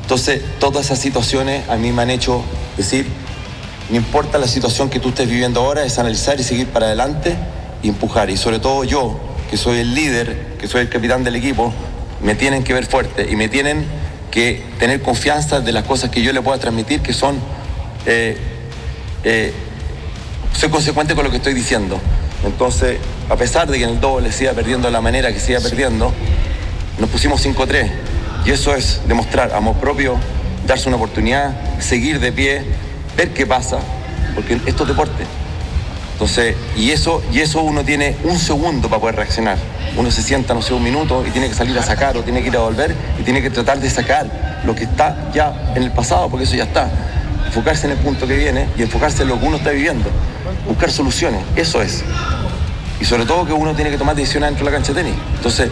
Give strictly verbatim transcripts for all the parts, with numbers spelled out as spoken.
Entonces, todas esas situaciones a mí me han hecho decir, no importa la situación que tú estés viviendo ahora, es analizar y seguir para adelante y empujar. Y sobre todo yo, que soy el líder, que soy el capitán del equipo, me tienen que ver fuerte y me tienen que tener confianza de las cosas que yo le pueda transmitir, que son... Eh, eh, soy consecuente con lo que estoy diciendo. Entonces, a pesar de que en el doble se iba perdiendo de la manera que se iba perdiendo, nos pusimos cinco tres. Y eso es demostrar amor propio, darse una oportunidad, seguir de pie, ver qué pasa, porque esto es deporte. Entonces, y eso, y eso uno tiene un segundo para poder reaccionar. Uno se sienta, no sé, un minuto y tiene que salir a sacar o tiene que ir a volver y tiene que tratar de sacar lo que está ya en el pasado, porque eso ya está. Enfocarse en el punto que viene y enfocarse en lo que uno está viviendo. Buscar soluciones, eso es. Y sobre todo que uno tiene que tomar decisiones dentro de la cancha de tenis. Entonces,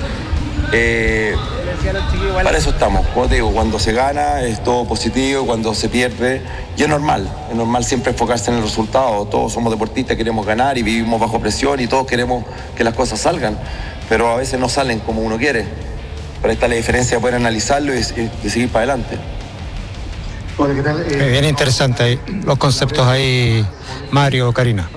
eh, para eso estamos. Como te digo, cuando se gana es todo positivo, cuando se pierde, y es normal. Es normal siempre enfocarse en el resultado. Todos somos deportistas, queremos ganar y vivimos bajo presión y todos queremos que las cosas salgan. Pero a veces no salen como uno quiere. Pero ahí está la diferencia de poder analizarlo y, y, y seguir para adelante. Hola, ¿qué tal? Eh, Bien interesante ahí, los conceptos ahí, Mario, Karina.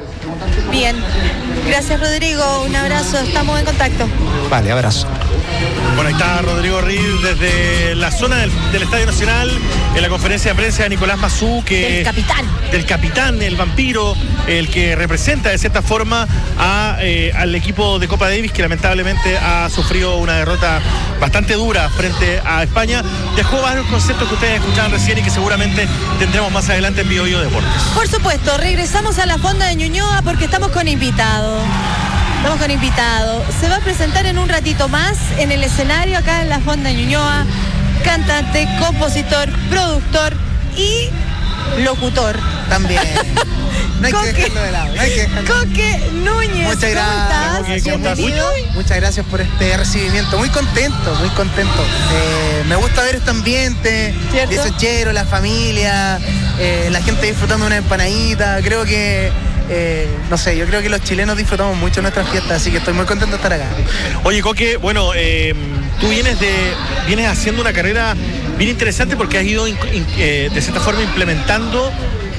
Bien, gracias Rodrigo, un abrazo, estamos en contacto. Vale, abrazo. Bueno, ahí está Rodrigo Riz desde la zona del, del Estadio Nacional, en la conferencia de prensa de Nicolás Massú, que del capitán. Del capitán, el vampiro, el que representa de cierta forma a, eh, al equipo de Copa Davis, que lamentablemente ha sufrido una derrota bastante dura frente a España. Dejó varios conceptos que ustedes escuchaban recién y que seguramente tendremos más adelante en Bio Bio Deportes. Por supuesto, regresamos a la Fonda de Ñuñoa porque estamos con invitado. Estamos con invitado. Se va a presentar en un ratito más en el escenario acá en la Fonda de Ñuñoa. Cantante, compositor, productor y locutor. También. No hay Coque, que dejarlo de lado. No hay que dejarlo. Coque Núñez. Muchas gracias. ¿Cómo estás? Muchas gracias por este recibimiento. Muy contento, muy contento. Eh, me gusta ver este ambiente, dieciochero, la familia, eh, la gente disfrutando una empanadita. Creo que Eh, no sé, yo creo que los chilenos disfrutamos mucho nuestras fiestas, así que estoy muy contento de estar acá. Oye, Coque, bueno, eh, tú vienes de vienes haciendo una carrera bien interesante porque has ido in, in, eh, de cierta forma implementando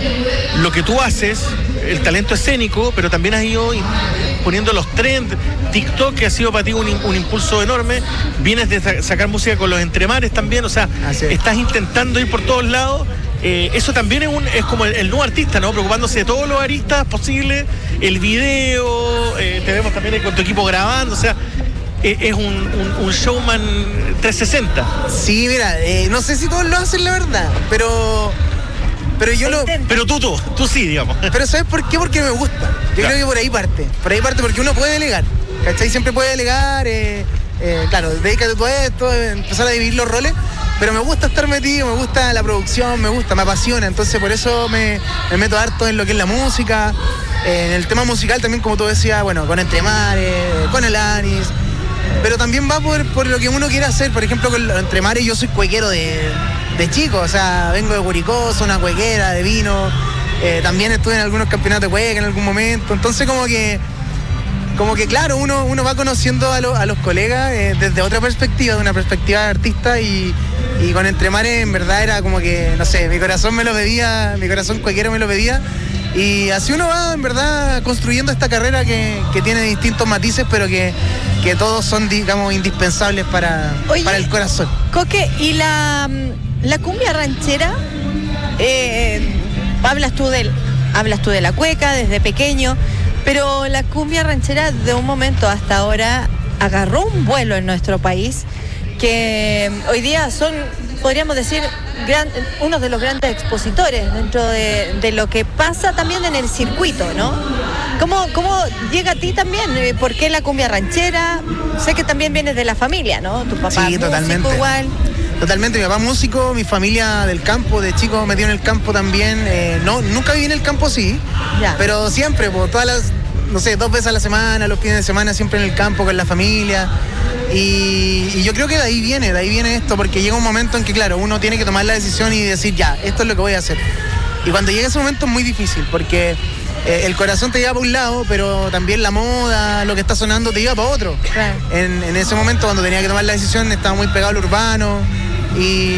lo que tú haces, el talento escénico, pero también has ido poniendo los trends, TikTok, que ha sido para ti un, un impulso enorme. Vienes de sacar música con los Entremares también, o sea, estás intentando ir por todos lados. Eh, eso también es, un, es como el, el nuevo artista, ¿no? Preocupándose de todos los aristas posibles, el video, eh, te vemos también con tu equipo grabando, o sea, eh, es un, un, un showman trescientos sesenta. Sí, mira, eh, no sé si todos lo hacen, la verdad, pero... Pero yo lo... Pero tú, tú, tú sí, digamos. Pero ¿sabes por qué? Porque me gusta. Yo claro. creo que por ahí parte. Por ahí parte porque uno puede delegar, ¿cachai? Siempre puede delegar, eh, eh, claro, dedícate tú a esto, empezar a dividir los roles. Pero me gusta estar metido, me gusta la producción, me gusta, me apasiona. Entonces por eso me, me meto harto en lo que es la música. Eh, en el tema musical también, como tú decías, bueno, con Entremares, con Alanis. Pero también va por, por lo que uno quiere hacer. Por ejemplo, con Entremares yo soy cuequero de, de chico. O sea, vengo de Curicó, soy una cuequera de vino. Eh, también estuve en algunos campeonatos de cueca en algún momento. Entonces como que... Como que claro, uno, uno va conociendo a, lo, a los colegas eh, desde otra perspectiva, de una perspectiva de artista y, y con Entremares en verdad era como que, no sé, mi corazón me lo pedía, mi corazón cualquiera me lo pedía y así uno va en verdad construyendo esta carrera que, que tiene distintos matices pero que, que todos son, digamos, indispensables para, Oye, para el corazón. Coque, ¿y la, la cumbia ranchera? Eh, hablas tú de, hablas tú de la cueca desde pequeño. Pero la cumbia ranchera de un momento hasta ahora agarró un vuelo en nuestro país que hoy día son, podríamos decir, gran, uno de los grandes expositores dentro de, de lo que pasa también en el circuito, ¿no? ¿Cómo, cómo llega a ti también? ¿Por qué la cumbia ranchera? Sé que también vienes de la familia, ¿no? Tu papá sí, músico totalmente. igual. Totalmente, mi papá músico, mi familia del campo, de chico metido en el campo también. Eh, no, nunca viví en el campo, sí, ya. Pero siempre, pues, todas las, no sé, dos veces a la semana, los fines de semana, siempre en el campo con la familia. Y, y yo creo que de ahí viene, de ahí viene esto, porque llega un momento en que, claro, uno tiene que tomar la decisión y decir, ya, esto es lo que voy a hacer. Y cuando llega ese momento es muy difícil, porque eh, el corazón te lleva para un lado, pero también la moda, lo que está sonando, te lleva para otro. Claro. En, en ese momento, cuando tenía que tomar la decisión, estaba muy pegado al urbano. Y,